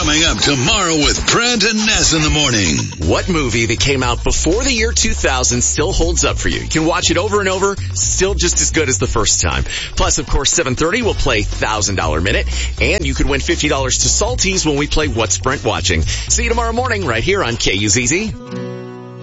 Coming up tomorrow with Brent and Ness in the morning. What movie that came out before the year 2000 still holds up for you? You can watch it over and over, still just as good as the first time. Plus, of course, 7:30 we'll play $1,000 Minute, and you could win $50 to Salties when we play What's Brent Watching. See you tomorrow morning right here on KUZZ.